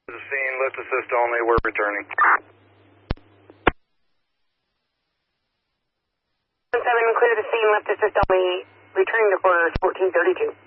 The scene, lift assist only, we're returning. 7, clear the scene, lift assist only, returning to quarters 1432.